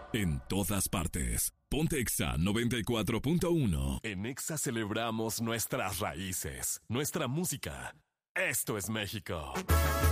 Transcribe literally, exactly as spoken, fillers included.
En todas partes. Ponte Exa noventa y cuatro punto uno. En Exa celebramos nuestras raíces, nuestra música. Esto es México.